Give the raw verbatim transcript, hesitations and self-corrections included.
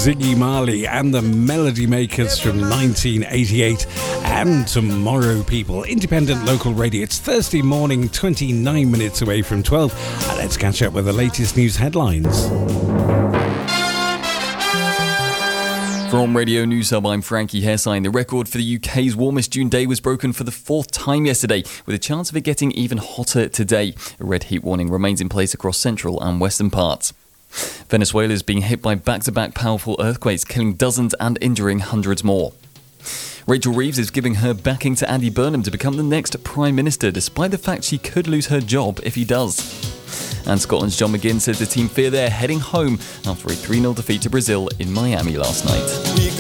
Ziggy Marley and the Melody Makers from nineteen eighty-eight. And Tomorrow People, independent local radio. It's Thursday morning, twenty-nine minutes away from twelve. And let's catch up with the latest news headlines. From Radio News Hub, I'm Frankie Hairsine. The record for the U K's warmest June day was broken for the fourth time yesterday, with a chance of it getting even hotter today. A red heat warning remains in place across central and western parts. Venezuela is being hit by back-to-back powerful earthquakes, killing dozens and injuring hundreds more. Rachel Reeves is giving her backing to Andy Burnham to become the next Prime Minister, despite the fact she could lose her job if he does. And Scotland's John McGinn says the team fear they're heading home after a three nil defeat to Brazil in Miami last night.